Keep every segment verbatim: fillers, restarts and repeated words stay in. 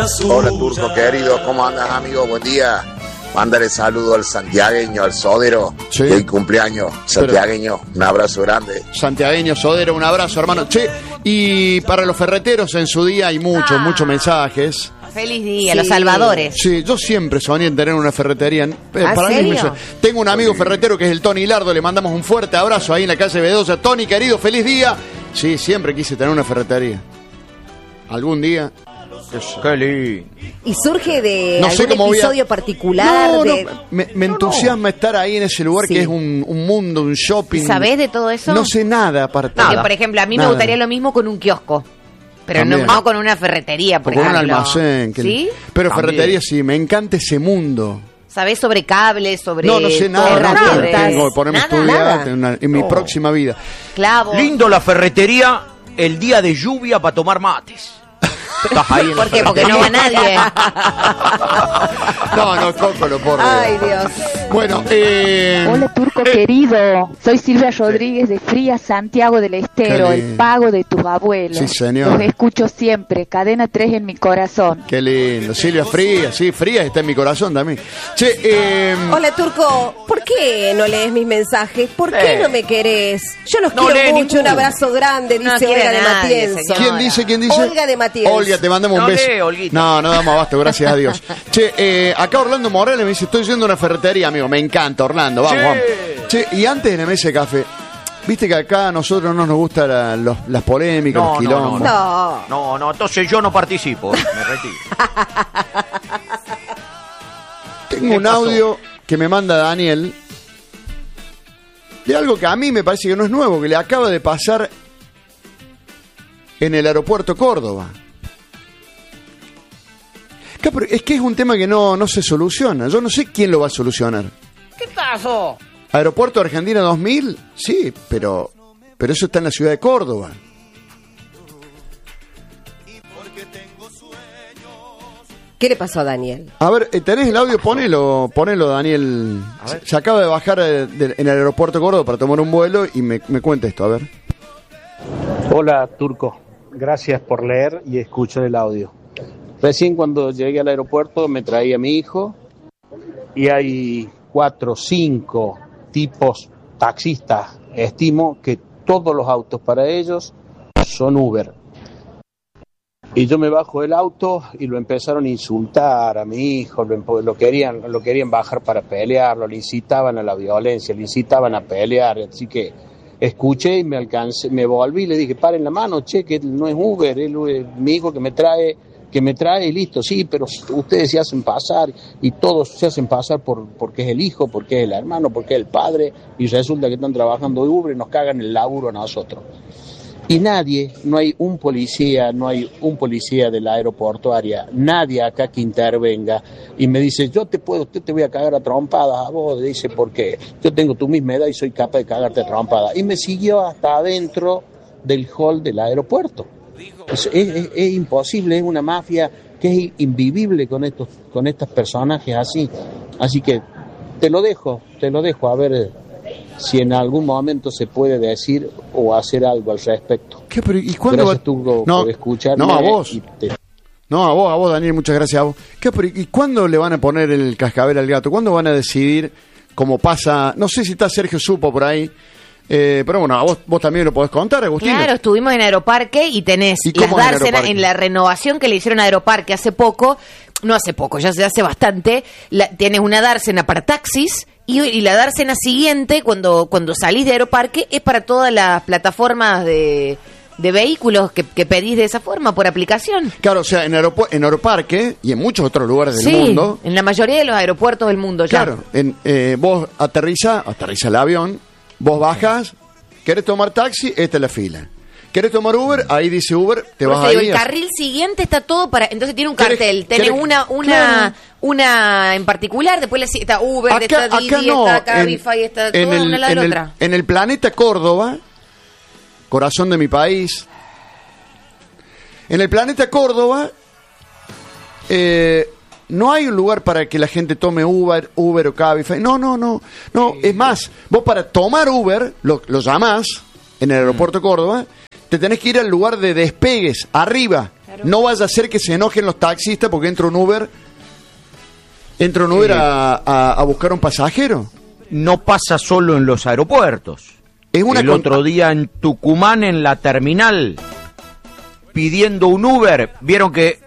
azul. Hola Turco querido, ¿cómo andas amigo? Buen día. Mándale saludo al santiagueño, al Sodero, sí. de cumpleaños. Santiagueño, Pero, un abrazo grande. Santiagueño, Sodero, un abrazo hermano. Che, y para los ferreteros en su día hay muchos, ah. muchos mensajes. Feliz día, sí. Los salvadores. Sí, yo siempre soñé en tener una ferretería. Eh, ¿Ah, para serio? mí es Tengo un amigo ferretero que es el Tony Lardo, le mandamos un fuerte abrazo ahí en la calle Bedoya. Tony, querido, feliz día. Sí, siempre quise tener una ferretería. Algún día. Qué lindo. ¿Y surge de no algún sé cómo episodio a... particular? No, de... no, me, me no, entusiasma no. estar ahí en ese lugar sí. que es un, un mundo, un shopping. ¿Sabés de todo eso? No sé nada aparte. Porque, por ejemplo, a mí nada. me gustaría lo mismo con un kiosco. Pero no, no con una ferretería, por o ejemplo. Con un almacén. Que... ¿Sí? Pero También. ferretería sí, me encanta ese mundo. ¿Sabés sobre cables, sobre No, no sé nada, no, sobre... tengo que ponerme a estudiar en, una, en mi no. próxima vida. Clavo. Lindo la ferretería el día de lluvia para tomar mates. Estás ahí en ¿Por qué? Porque no va nadie. No, no, Coco lo porro. Ay, Dios. Bueno, eh... Hola, Turco eh... querido. Soy Silvia Rodríguez de Fría, Santiago del Estero, el pago de tus abuelos. Sí, señor. Los escucho siempre. Cadena tres en mi corazón. Qué lindo. Silvia Frías, sí, Frías está en mi corazón también. Che, eh... Hola, Turco. ¿Por qué no lees mis mensajes? ¿Por qué eh. no me querés? Yo los no quiero mucho. Ninguno. Un abrazo grande, dice no Olga de Matienzo. ¿Quién dice? ¿Quién dice? Olga de Matienzo. Olga, te mandamos no un beso. Lee, no, no damos abasto, gracias a Dios. Che, eh, acá Orlando Morales me dice, estoy yendo a una ferretería, amigo. Me encanta, Orlando, vamos, sí. vamos. Che, y antes de la mesa de café, viste que acá a nosotros no nos gustan la, los, las polémicas, no, los quilombos. No no, no, no, no, entonces yo no participo, me retiro. Tengo un audio que me manda Daniel de algo que a mí me parece que no es nuevo, que le acaba de pasar en el aeropuerto Córdoba. Es que es un tema que no, no se soluciona. Yo no sé quién lo va a solucionar. ¿Qué pasó? Aeropuerto Argentina dos mil, sí, pero, pero eso está en la ciudad de Córdoba. ¿Qué le pasó a Daniel? A ver, ¿tenés el audio? Ponelo, ponelo, Daniel. Se, se acaba de bajar de, de, en el aeropuerto de Córdoba para tomar un vuelo y me, me cuenta esto, a ver. Hola, Turco. Gracias por leer y escuchar el audio. Recién cuando llegué al aeropuerto me traía a mi hijo y hay cuatro o cinco tipos taxistas. Estimo que todos los autos para ellos son Uber. Y yo me bajo del auto y lo empezaron a insultar a mi hijo, lo, lo, querían, lo querían bajar para pelearlo, le incitaban a la violencia, le incitaban a pelear, así que escuché y me alcancé, me volví y le dije, paren la mano, che, que no es Uber, él es mi hijo que me trae, que me trae y listo, sí, pero ustedes se hacen pasar y todos se hacen pasar por porque es el hijo, porque es el hermano, porque es el padre y resulta que están trabajando de Uber y nos cagan el laburo a nosotros. Y nadie, no hay un policía, no hay un policía de la aeroportuaria, nadie acá que intervenga y me dice, yo te puedo, yo te voy a cagar a trompadas a vos, dice, porque yo tengo tu misma edad y soy capaz de cagarte a trompadas. Y me siguió hasta adentro del hall del aeropuerto. Es, es, es imposible, es una mafia que es invivible con estos, con estos personajes así. Así que te lo dejo, te lo dejo, a ver si en algún momento se puede decir o hacer algo al respecto. ¿Qué, pero, ¿y cuándo gracias va... tú no, por escucharme. No, a vos. Te... No, a vos, a vos, Daniel, muchas gracias a vos. ¿Qué, pero, ¿y cuándo le van a poner el cascabel al gato? ¿Cuándo van a decidir cómo pasa? No sé si está Sergio Supo por ahí, eh, pero bueno, a vos, vos también lo podés contar, Agustín. Claro, estuvimos en Aeroparque y tenés ¿Y las dársenas en, en la renovación que le hicieron a Aeroparque hace poco, no hace poco, ya se hace bastante, la, tienes una dársena para taxis y, y la dársena siguiente, cuando, cuando salís de Aeroparque, es para todas las plataformas de... de vehículos que, que pedís de esa forma, por aplicación. Claro, o sea, en, aeropu- en Aeroparque y en muchos otros lugares del sí, mundo. En la mayoría de los aeropuertos del mundo ya. Claro, en, eh, vos aterriza, aterriza el avión, vos bajas, ¿querés tomar taxi? Esta es la fila. ¿Querés tomar Uber? Ahí dice Uber, te Por vas digo, ahí. El carril siguiente está todo para... Entonces tiene un ¿Querés, cartel, tenés querés, una una claro. una en particular, después le, está Uber, Acá, está Didi, acá no, está en, Cabify, está en todo el, una la en, el, otra. en el planeta Córdoba, corazón de mi país, en el planeta Córdoba, eh, no hay un lugar para que la gente tome Uber, Uber o Cabify. No, no, no. no es más, vos para tomar Uber, lo, lo llamás en el aeropuerto de Córdoba, te tenés que ir al lugar de despegues, arriba. No vaya a ser que se enojen los taxistas porque entra un Uber, entra un Uber Eh. a, a, a buscar un pasajero. No pasa solo en los aeropuertos. Es una El con- otro día en Tucumán, en la terminal, pidiendo un Uber, vieron que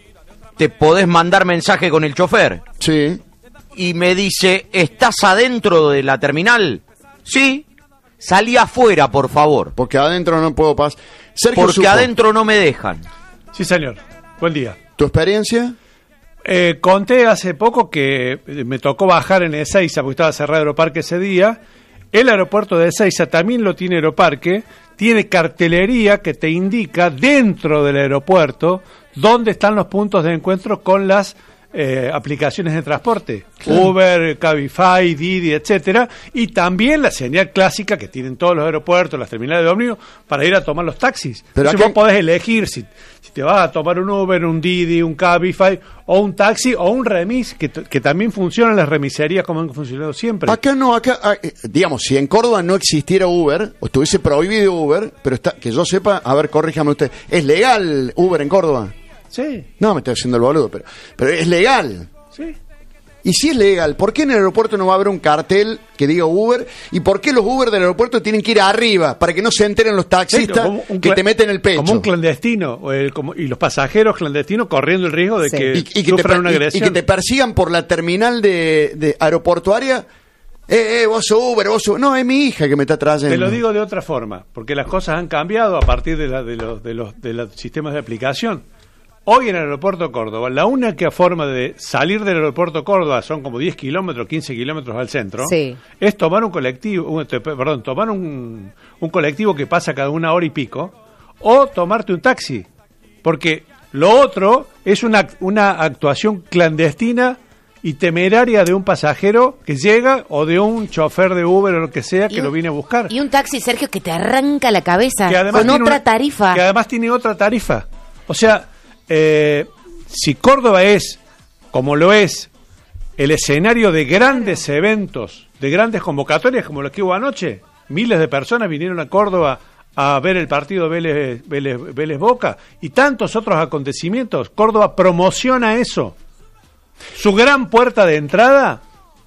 te podés mandar mensaje con el chofer. Sí. Y me dice, ¿estás adentro de la terminal? Sí. Salí afuera, por favor. Porque adentro no puedo pasar. Sergio Porque Supo, adentro no me dejan. Sí, señor. Buen día. ¿tu experiencia? Eh, conté hace poco que eh, me tocó bajar en Ezeiza porque estaba cerrado Aeroparque ese día. El aeropuerto de Ezeiza también lo tiene Aeroparque. Tiene cartelería que te indica dentro del aeropuerto dónde están los puntos de encuentro con las eh, aplicaciones de transporte. Claro. Uber, Cabify, Didi, etcétera. Y también la señal clásica que tienen todos los aeropuertos, las terminales de ómnibus, para ir a tomar los taxis. Pero Entonces acá- vos podés elegir si, si te vas a tomar un Uber, un Didi, un Cabify, o un taxi, o un remis, que, t- que también funcionan las remiserías como han funcionado siempre. Acá no, acá, ah, eh, digamos, si en Córdoba no existiera Uber, o estuviese prohibido Uber, pero está, que yo sepa, a ver, corríjame usted, ¿es legal Uber en Córdoba? Sí, No, me estoy haciendo el boludo, pero, pero es legal. sí. Y si es legal, ¿por qué en el aeropuerto no va a haber un cartel que diga Uber? ¿Y por qué los Uber del aeropuerto tienen que ir arriba para que no se enteren los taxistas como un que cla- te meten el pecho? Como un clandestino, o el- como- y los pasajeros clandestinos corriendo el riesgo de Sí. que, y, y que te, sufran per- una y- y agresión. que te persigan por la terminal de, de aeroportuaria. Eh, eh, vos sos Uber, vos sos... No, es mi hija que me está trayendo. Te lo digo de otra forma, porque las cosas han cambiado a partir de, la- de los, de, los, de los sistemas de aplicación. Hoy en el aeropuerto de Córdoba, la única forma de salir del aeropuerto de Córdoba, son como diez kilómetros, quince kilómetros al centro, Sí. es tomar un colectivo, un- te- perdón, tomar un, un colectivo que pasa cada una hora y pico, o tomarte un taxi, porque lo otro es una, una actuación clandestina y temeraria de un pasajero que llega, o de un chofer de Uber o lo que sea que Y un- lo viene a buscar. Y un taxi, Sergio, que te arranca la cabeza Que además con tiene otra una- tarifa. Que además tiene otra tarifa. O sea, eh, si Córdoba es, como lo es, el escenario de grandes eventos, de grandes convocatorias como lo que hubo anoche, miles de personas vinieron a Córdoba a ver el partido Vélez, Vélez, Vélez Boca y tantos otros acontecimientos. Córdoba promociona eso. Su gran puerta de entrada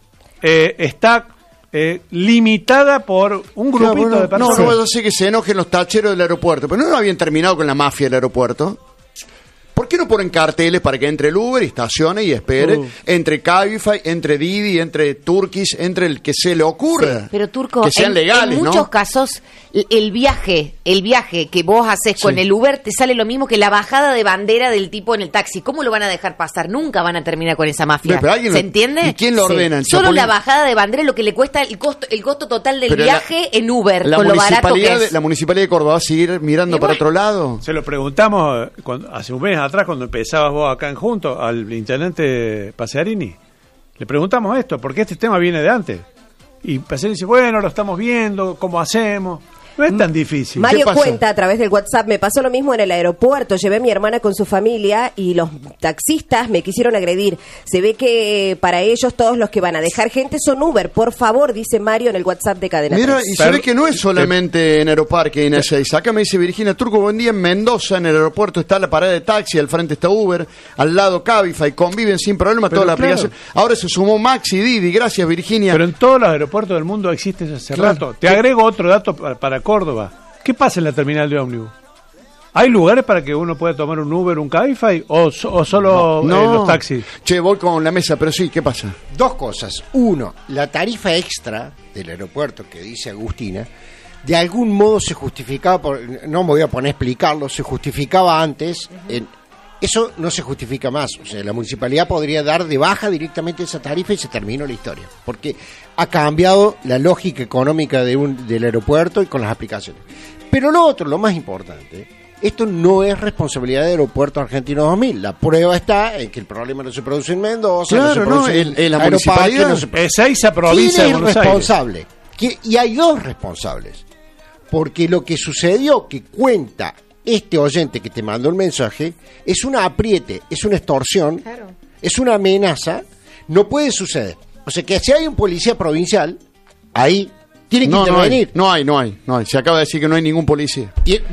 eh, está eh, limitada por un Claro, grupito bueno, de personas. No, no, yo sé que se enojen los tacheros del aeropuerto, pero no habían terminado con la mafia del aeropuerto. ¿Por qué no ponen carteles para que entre el Uber y estacione y espere? Uh. Entre Cabify, entre Didi, entre Turkish, entre el que se le ocurra. Pero Turco, que sean en, legales, en ¿no? muchos casos el- el viaje, el viaje que vos haces con Sí. el Uber te sale lo mismo que la bajada de bandera del tipo en el taxi. ¿Cómo lo van a dejar pasar? Nunca van a terminar con esa mafia. Pero alguien ¿Se lo- entiende? ¿y quién lo ordena? ¿El Solo Chapulín? la bajada de bandera es lo que le cuesta el costo, el costo total del Pero viaje la- en Uber, La con lo barato que municipalidad, de, es. la municipalidad de Córdoba va a seguir mirando Y para bueno. otro lado. Se lo preguntamos eh, cuando, hace un mes atrás, cuando empezabas vos acá en Junto, al intendente Pasearini. Le preguntamos esto, porque este tema viene de antes. Y Pasearini dice, bueno, lo estamos viendo, ¿cómo hacemos? No es tan difícil. Mario pasa? cuenta a través del WhatsApp, me pasó lo mismo en el aeropuerto, llevé a mi hermana con su familia y los taxistas me quisieron agredir. Se ve que eh, para ellos todos los que van a dejar gente son Uber. Por favor, dice Mario en el WhatsApp de Cadena Mira, tres. y se ve que no es solamente en Aeroparque y en Ezeiza. Acá me dice Virginia Turco, buen día, en Mendoza, en el aeropuerto está la parada de taxi, al frente está Uber, al lado Cabify, conviven sin problema Pero toda la claro. aplicación. Ahora se sumó Maxi, Didi, gracias Virginia. Pero en todos los aeropuertos del mundo existe desde hace Claro. rato. Te agrego otro dato pa- para Córdoba. ¿Qué pasa en la terminal de ómnibus? ¿Hay lugares para que uno pueda tomar un Uber, un Cabify o, so- o solo eh, los taxis? Che, voy con la mesa, pero sí, ¿qué pasa? Dos cosas. Uno, la tarifa extra del aeropuerto que dice Agustina, de algún modo se justificaba, por, no me voy a poner a explicarlo, se justificaba antes. En, eso no se justifica más. O sea, la municipalidad podría dar de baja directamente esa tarifa y se terminó la historia. Porque ha cambiado la lógica económica de un, del aeropuerto y con las aplicaciones. Pero lo otro, lo más importante, esto no es responsabilidad de Aeropuerto Argentino dos mil. La prueba está en que el problema no se produce en Mendoza, no se Claro, produce no, en en- en la Aeroparque, municipalidad. no se Ezeiza, provincia ¿Quién de es Buenos Aires. responsable? Que- y hay dos responsables. Porque lo que sucedió, que cuenta este oyente que te mandó el mensaje, es un apriete, es una extorsión, Claro. es una amenaza, no puede suceder. O sea que si hay un policía provincial, ahí tiene que No, no hay, intervenir. no hay, no hay, no hay. Se acaba de decir que no hay ningún policía. Y, bueno,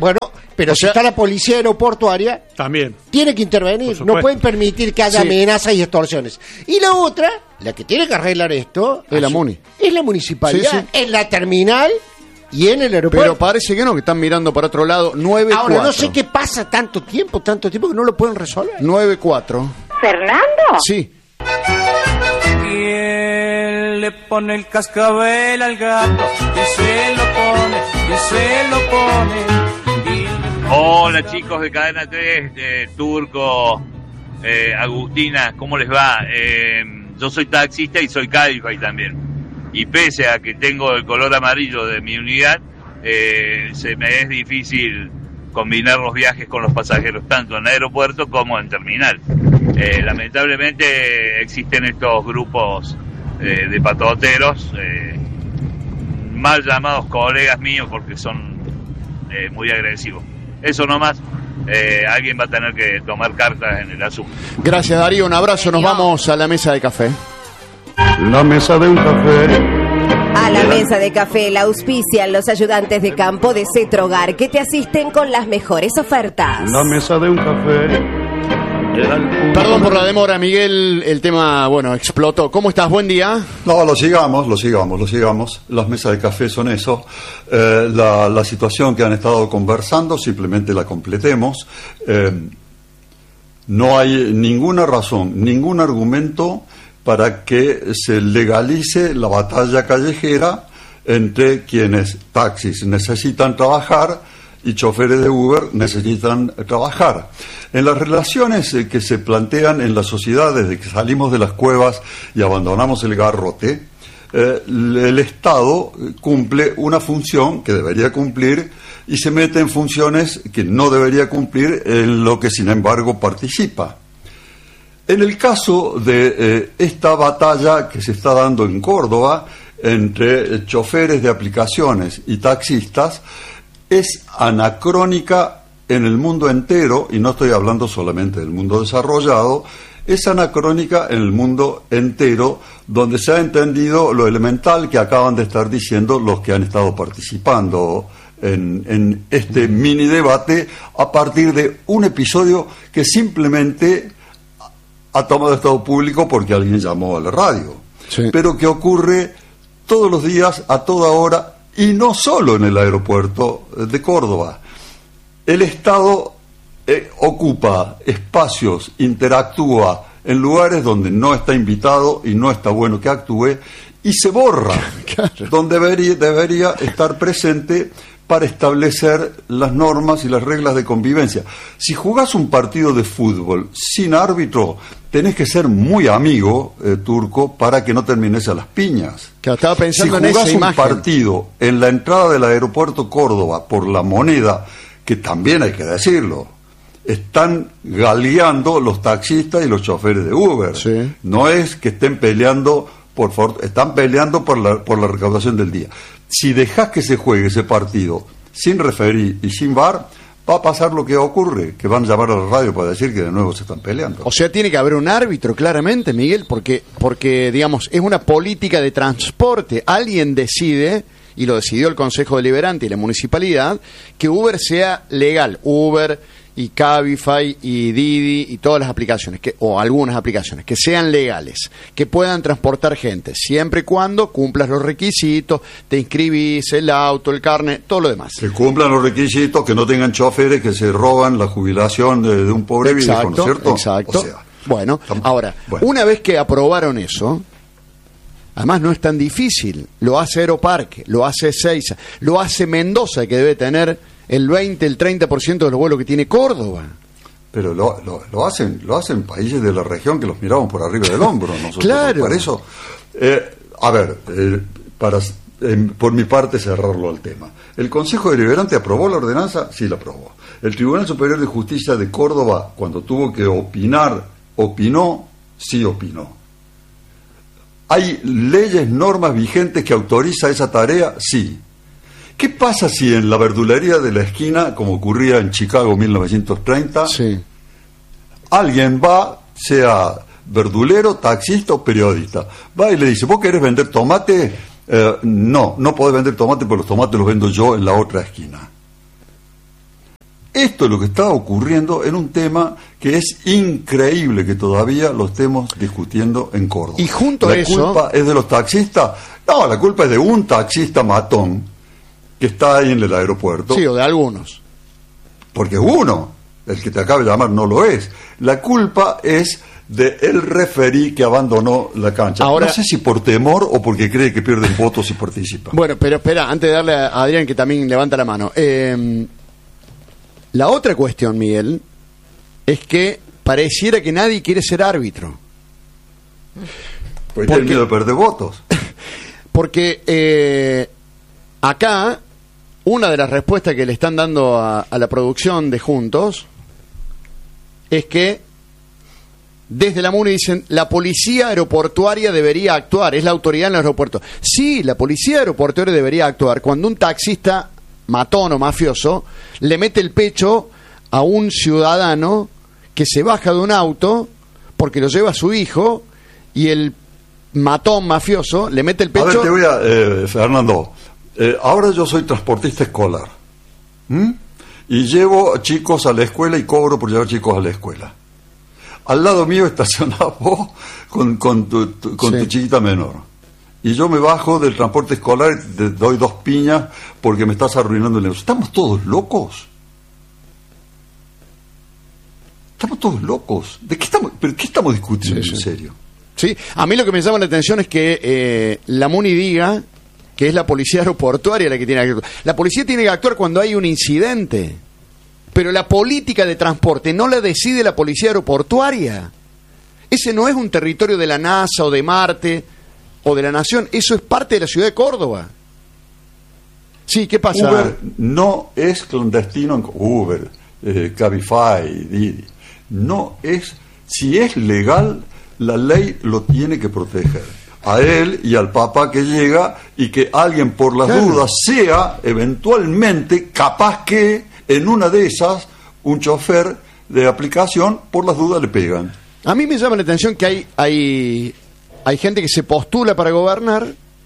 Pero O si sea- está la policía aeroportuaria, También. tiene que intervenir. Por supuesto. No pueden permitir que haya Sí. amenazas y extorsiones. Y la otra, la que tiene que arreglar esto, Es la asu- Muni. es la municipalidad, Sí, sí. en la terminal y en el aeropuerto. Pero parece que no, que están mirando para otro lado. nueve cuatro. Ahora, no sé qué pasa tanto tiempo, tanto tiempo que no lo pueden resolver. nueve cuatro. ¿Fernando? Sí. ¿Quién le pone el cascabel al gato? ¿Quién se lo pone? ¿Quién se lo pone? Y- Hola chicos de Cadena tres, eh, Turco, eh, Agustina, ¿cómo les va? Eh, yo soy taxista y soy Cabify también. Y pese a que tengo el color amarillo de mi unidad, eh, se me es difícil combinar los viajes con los pasajeros, tanto en aeropuerto como en terminal. Eh, lamentablemente existen estos grupos eh, de patoteros, eh, mal llamados colegas míos porque son eh, muy agresivos. Eso nomás, eh, alguien va a tener que tomar cartas en el asunto. Gracias, Darío. Un abrazo. Nos vamos a la mesa de café. La mesa de un café. A la mesa de café la auspician los ayudantes de campo de Cetrogar que te asisten con las mejores ofertas. La mesa de un café. Perdón por la demora, Miguel. El tema, bueno, explotó. ¿Cómo estás? Buen día. No, lo sigamos, lo sigamos, lo sigamos. Las mesas de café son eso. Eh, la, la situación que han estado conversando, simplemente la completemos. Eh, no hay ninguna razón, ningún argumento para que se legalice la batalla callejera entre quienes taxis necesitan trabajar y choferes de Uber necesitan trabajar. En las relaciones eh, que se plantean en la sociedad desde que salimos de las cuevas y abandonamos el garrote, eh, el Estado cumple una función que debería cumplir y se mete en funciones que no debería cumplir, en lo que sin embargo participa. En el caso de eh, esta batalla que se está dando en Córdoba entre eh, choferes de aplicaciones y taxistas, es anacrónica en el mundo entero, y no estoy hablando solamente del mundo desarrollado, es anacrónica en el mundo entero, donde se ha entendido lo elemental que acaban de estar diciendo los que han estado participando en, en este mini debate, a partir de un episodio que simplemente ha tomado estado público porque alguien llamó a la radio, Sí. pero que ocurre todos los días, a toda hora, y no solo en el aeropuerto de Córdoba. El Estado eh, ocupa espacios, interactúa en lugares donde no está invitado y no está bueno que actúe, y se borra Claro. donde debería, debería estar presente para establecer las normas y las reglas de convivencia. Si jugás un partido de fútbol sin árbitro, tenés que ser muy amigo, eh, Turco, para que no termines a las piñas. Claro, estaba Si pensando en jugás esa un imagen. partido en la entrada del aeropuerto Córdoba por la moneda, que también hay que decirlo, están galeando los taxistas y los choferes de Uber. Sí. No es que estén peleando por for- están peleando por la, por la recaudación del día. Si dejás que se juegue ese partido sin referí y sin V A R, va a pasar lo que ocurre, que van a llamar a la radio para decir que de nuevo se están peleando. O sea, tiene que haber un árbitro, claramente, Miguel, porque, porque digamos, es una política de transporte. Alguien decide, y lo decidió el Consejo Deliberante y la Municipalidad, que Uber sea legal. Uber y Cabify y Didi y todas las aplicaciones, que, o algunas aplicaciones, que sean legales, que puedan transportar gente, siempre y cuando cumplas los requisitos, te inscribís, el auto, el carnet, todo lo demás. Que cumplan los requisitos, que no tengan choferes que se roban la jubilación de, de un pobre viejo, ¿no es Exacto, cierto? exacto. O sea, bueno, estamos- ahora, bueno. una vez que aprobaron eso, además no es tan difícil, lo hace Aeroparque, lo hace Ezeiza, lo hace Mendoza, que debe tener el veinte, el treinta por ciento de los vuelos que tiene Córdoba. Pero lo, lo, lo hacen lo hacen países de la región que los miramos por arriba del hombro. Nosotros, Claro. Por eso, eh, a ver, eh, para eh, por mi parte cerrarlo al tema. ¿El Consejo Deliberante aprobó la ordenanza? Sí, la aprobó. El Tribunal Superior de Justicia de Córdoba, cuando tuvo que opinar, opinó, sí opinó. ¿Hay leyes, normas vigentes que autoriza esa tarea? Sí. ¿Qué pasa si en la verdulería de la esquina, como ocurría en Chicago mil novecientos treinta, Sí. alguien va, sea verdulero, taxista o periodista, va y le dice, ¿vos querés vender tomate? Eh, no, no podés vender tomate porque los tomates los vendo yo en la otra esquina. Esto es lo que está ocurriendo en un tema que es increíble que todavía lo estemos discutiendo en Córdoba. Y junto ¿La a eso... culpa es de los taxistas? No, la culpa es de un taxista matón que está ahí en el aeropuerto. Sí, o de algunos. Porque uno, el que te acaba de llamar, no lo es. La culpa es de el referí que abandonó la cancha. Ahora, no sé si por temor o porque cree que pierden votos si participa. Bueno, pero espera, antes de darle a Adrián, que también levanta la mano. Eh, la otra cuestión, Miguel, es que pareciera que nadie quiere ser árbitro. Pues tiene miedo de perder votos. Porque eh, acá, una de las respuestas que le están dando a, a la producción de Juntos es que desde la MUNI dicen, la policía aeroportuaria debería actuar, es la autoridad en el aeropuerto. Sí, la policía aeroportuaria debería actuar cuando un taxista matón o mafioso le mete el pecho a un ciudadano que se baja de un auto porque lo lleva a su hijo y el matón mafioso le mete el pecho... A ver, te voy a... Eh, Fernando, eh, ahora yo soy transportista escolar. ¿Mm? Y llevo chicos a la escuela y cobro por llevar chicos a la escuela. Al lado mío estacionás vos con, con, tu, tu, con sí. tu chiquita menor. Y yo me bajo del transporte escolar y te doy dos piñas porque me estás arruinando el negocio. ¿Estamos todos locos? Estamos todos locos. ¿De qué estamos, pero qué estamos discutiendo sí, sí. en serio? Sí, a mí lo que me llama la atención es que eh, la MUNI diga que es la policía aeroportuaria la que tiene que actuar. La policía tiene que actuar cuando hay un incidente. Pero la política de transporte no la decide la policía aeroportuaria. Ese no es un territorio de la NASA o de Marte o de la Nación. Eso es parte de la ciudad de Córdoba. Sí, ¿qué pasa? Uber no es clandestino en Uber, eh, Cabify, Didi. No es... Si es legal, la ley lo tiene que proteger. A él y al papá que llega y que alguien por las claro. dudas sea eventualmente capaz que... En una de esas, un chofer de aplicación, por las dudas le pegan. A mí me llama la atención que hay hay, hay gente que se postula para gobernar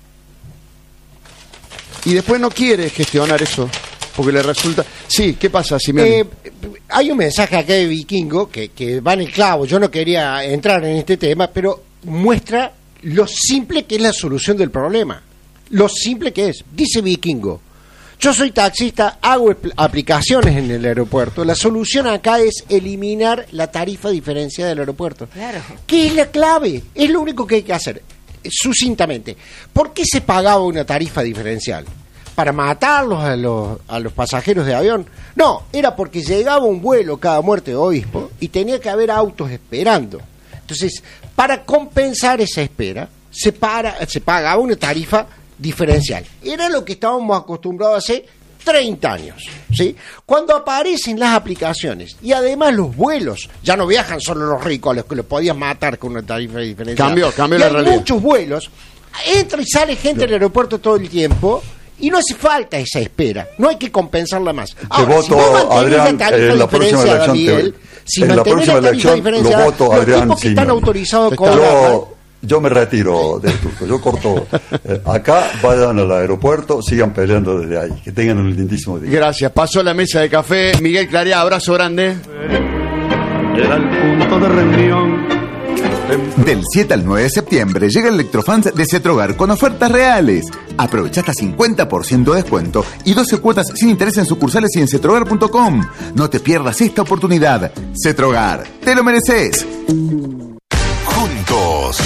y después no quiere gestionar eso, porque le resulta... Sí, ¿qué pasa, Simeone? Eh, hay un mensaje acá de Vikingo que, que va en el clavo. Yo no quería entrar en este tema, pero muestra lo simple que es la solución del problema. Lo simple que es. Dice Vikingo: yo soy taxista, hago aplicaciones en el aeropuerto. La solución acá es eliminar la tarifa diferenciada del aeropuerto. Claro. ¿Qué es la clave? Es lo único que hay que hacer. Sucintamente, ¿por qué se pagaba una tarifa diferencial? ¿Para matarlos a los, a los pasajeros de avión? No, era porque llegaba un vuelo cada muerte de obispo y tenía que haber autos esperando. Entonces, para compensar esa espera, se, para, se pagaba una tarifa diferencial. Era lo que estábamos acostumbrados hace treinta años, ¿sí? Cuando aparecen las aplicaciones y además los vuelos, ya no viajan solo los ricos a los que los podías matar con una tarifa diferencial. Cambió, cambió y la hay realidad. Muchos vuelos, entra y sale gente del aeropuerto todo el tiempo y no hace falta esa espera, no hay que compensarla más. Ahora, voto, si vos mantenés Adrián, la tarifa en la próxima diferenciada, elección, Miguel, te, si en la mantenés próxima la tarifa elección diferenciada, lo voto los Adrián tipos que Simeone. están autorizados a Yo, cobrar... yo me retiro de Turco, yo corto. Eh, acá vayan al aeropuerto, sigan peleando desde ahí. Que tengan un lindísimo día. Gracias. Paso a la mesa de café. Miguel Clarea, abrazo grande. Era el punto de reunión. Del siete al nueve de septiembre llega el Electrofans de Cetrogar con ofertas reales. Aprovecha hasta cincuenta por ciento de descuento y doce cuotas sin interés en sucursales y en cetrogar punto com. No te pierdas esta oportunidad. Cetrogar, te lo mereces. Juntos.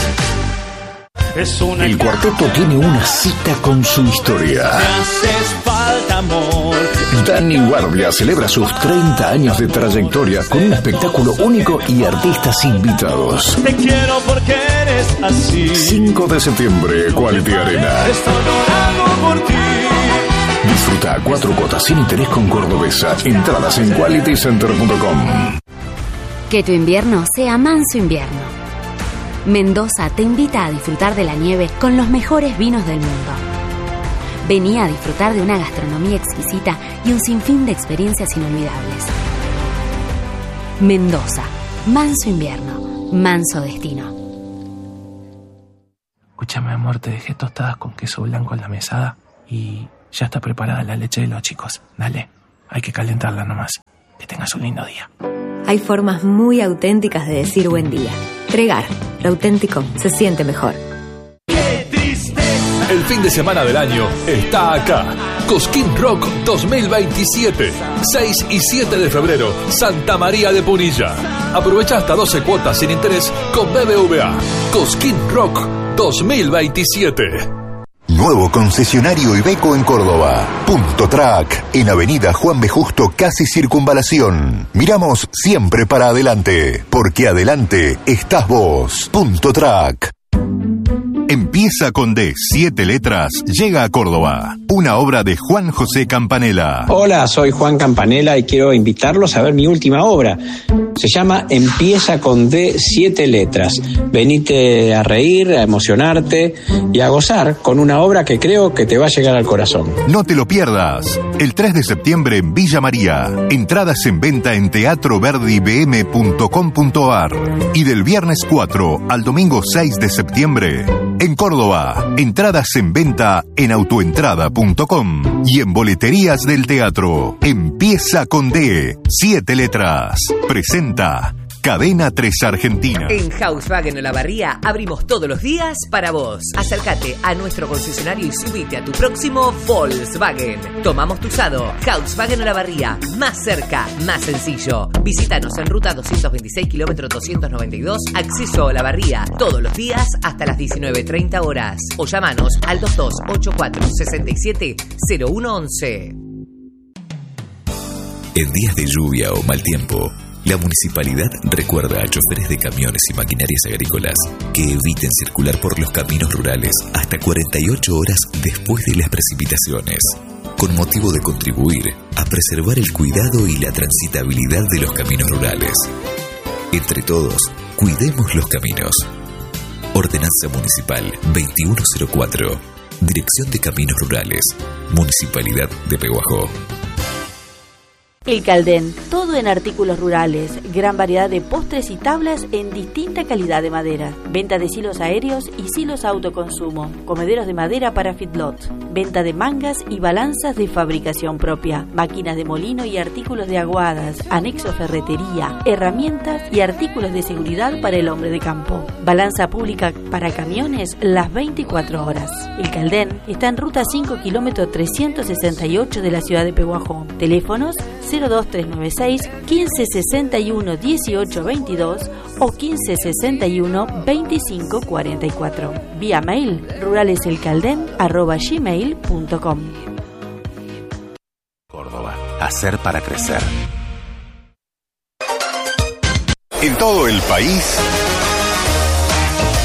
El cuarteto tiene una cita con su historia. Dani Guardia celebra sus treinta años de trayectoria con un espectáculo único y artistas invitados. Te quiero porque eres así. cinco de septiembre, Quality Arena. Estoy llorando por ti. Disfruta a cuatro cuotas sin interés con Cordobesa. Entradas en quality center punto com. Que tu invierno sea manso invierno. Mendoza te invita a disfrutar de la nieve con los mejores vinos del mundo. Vení a disfrutar de una gastronomía exquisita y un sinfín de experiencias inolvidables. Mendoza, manso invierno, manso destino. Escúchame, amor, te dejé tostadas con queso blanco en la mesada y ya está preparada la leche de los chicos. Dale, hay que calentarla nomás. Que tengas un lindo día. Hay formas muy auténticas de decir buen día. Tregar, lo auténtico se siente mejor. El fin de semana del año está acá. Cosquín Rock dos mil veintisiete. seis y siete de febrero, Santa María de Punilla. Aprovecha hasta doce cuotas sin interés con B B V A. Cosquín Rock dos mil veintisiete. Nuevo concesionario Iveco en Córdoba. Punto Track, en Avenida Juan B. Justo, casi Circunvalación. Miramos siempre para adelante, porque adelante estás vos. Punto Track. Empieza con D, siete letras, llega a Córdoba. Una obra de Juan José Campanella. Hola, soy Juan Campanella y quiero invitarlos a ver mi última obra. Se llama Empieza con D, siete letras. Venite a reír, a emocionarte y a gozar con una obra que creo que te va a llegar al corazón. No te lo pierdas. El tres de septiembre en Villa María. Entradas en venta en teatro verdi b m punto com punto a r. Y del viernes cuatro al domingo seis de septiembre en Córdoba. Entradas en venta en autoentrada punto com y en boleterías del teatro. Empieza con D, siete letras. Presenta Cadena tres Argentina. En Volkswagen Olavarría abrimos todos los días para vos. Acércate a nuestro concesionario y subite a tu próximo Volkswagen. Tomamos tu usado. Volkswagen Olavarría. Más cerca, más sencillo. Visítanos en ruta doscientos veintiséis, kilómetro doscientos noventa y dos, acceso a Olavarría. Todos los días hasta las diecinueve treinta horas. O llamanos al dos dos ocho cuatro seis siete cero uno once. En días de lluvia o mal tiempo, la municipalidad recuerda a choferes de camiones y maquinarias agrícolas que eviten circular por los caminos rurales hasta cuarenta y ocho horas después de las precipitaciones, con motivo de contribuir a preservar el cuidado y la transitabilidad de los caminos rurales. Entre todos, cuidemos los caminos. Ordenanza Municipal veintiuno cero cuatro. Dirección de Caminos Rurales. Municipalidad de Pehuajó. El Caldén, todo en artículos rurales, gran variedad de postres y tablas en distinta calidad de madera, venta de silos aéreos y silos autoconsumo, comederos de madera para feedlots, venta de mangas y balanzas de fabricación propia, máquinas de molino y artículos de aguadas, anexo ferretería, herramientas y artículos de seguridad para el hombre de campo, balanza pública para camiones las veinticuatro horas. El Caldén está en ruta cinco, kilómetro trescientos sesenta y ocho de la ciudad de Pehuajó. Teléfonos cero dos tres nueve seis, quince sesenta y uno, dieciocho veintidós o quince sesenta y uno, veinticinco cuarenta y cuatro. Vía mail ruraleselcalden arroba gmail punto com. Córdoba, hacer para crecer. En todo el país,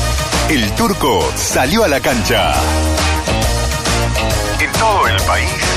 el Turco salió a la cancha. En todo el país,